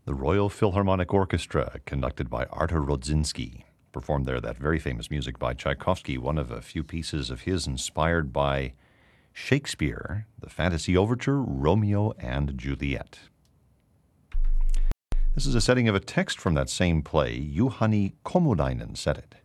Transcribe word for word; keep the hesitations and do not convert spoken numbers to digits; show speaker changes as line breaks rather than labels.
The Royal Philharmonic Orchestra, conducted by Artur Rodzinski, performed there that very famous music by Tchaikovsky, one of a few pieces of his inspired by Shakespeare, the fantasy overture, Romeo and Juliet. This is a setting of a text from that same play. Juhani Komudainen said it.